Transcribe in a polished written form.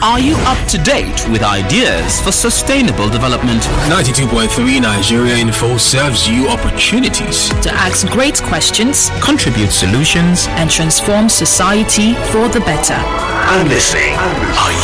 Are you up to date with ideas for sustainable development? 92.3 Nigeria Info serves you opportunities to ask great questions, contribute solutions, and transform society for the better. I'm listening. Are